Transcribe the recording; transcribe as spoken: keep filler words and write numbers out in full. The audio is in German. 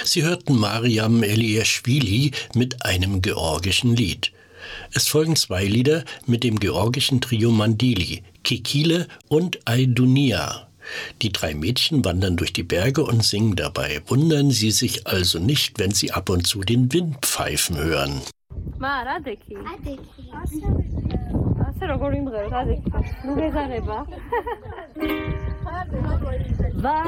Sie hörten Mariam Eliashvili mit einem georgischen Lied. Es folgen zwei Lieder mit dem georgischen Trio Mandili, Kekile und Aidunia. Die drei Mädchen wandern durch die Berge und singen dabei. Wundern Sie sich also nicht, wenn Sie ab und zu den Wind pfeifen hören.